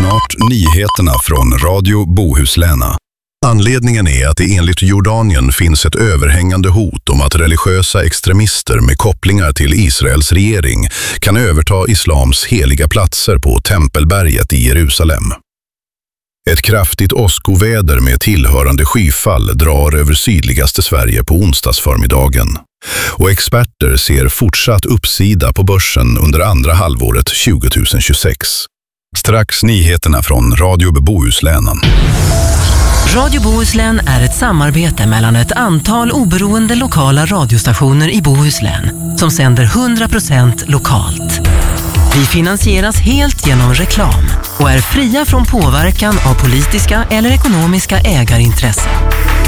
Snart nyheterna från Radio Bohuslän. Anledningen är att det enligt Jordanien finns ett överhängande hot om att religiösa extremister med kopplingar till Israels regering kan överta islams heliga platser på Tempelberget i Jerusalem. Ett kraftigt åskoväder med tillhörande skyfall drar över sydligaste Sverige på onsdagsförmiddagen. Och experter ser fortsatt uppsida på börsen under andra halvåret 2026. Strax nyheterna från Radio Bohuslän. Radio Bohuslän är ett samarbete mellan ett antal oberoende lokala radiostationer i Bohuslän som sänder 100% lokalt. Vi finansieras helt genom reklam och är fria från påverkan av politiska eller ekonomiska ägarintressen.